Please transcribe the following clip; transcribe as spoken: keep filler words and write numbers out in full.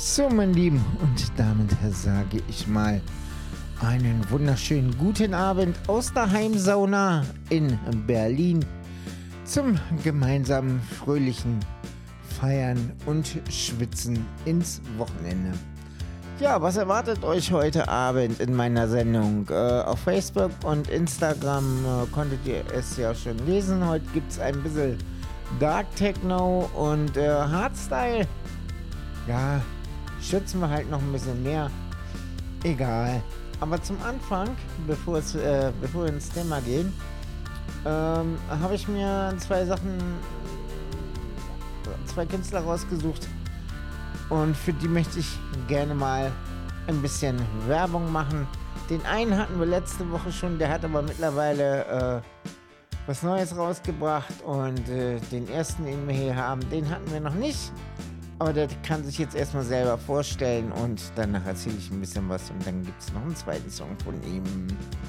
So, mein Lieben, und damit sage ich mal einen wunderschönen guten Abend aus der Heimsauna in Berlin zum gemeinsamen fröhlichen Feiern und Schwitzen ins Wochenende. Ja, was erwartet euch heute Abend in meiner Sendung? Äh, auf Facebook und Instagram äh, konntet ihr es ja schon lesen. Heute gibt es ein bisschen Dark Techno und äh, Hardstyle. Ja, schützen wir halt noch ein bisschen mehr. Egal. Aber zum Anfang, bevor, es, äh, bevor wir ins Thema gehen, ähm, habe ich mir zwei Sachen, zwei Künstler rausgesucht. Und für die möchte ich gerne mal ein bisschen Werbung machen. Den einen hatten wir letzte Woche schon, der hat aber mittlerweile äh, was Neues rausgebracht. Und äh, den ersten, den wir hier haben, den hatten wir noch nicht. Aber der kann sich jetzt erstmal selber vorstellen und danach erzähle ich ein bisschen was und dann gibt es noch einen zweiten Song von ihm.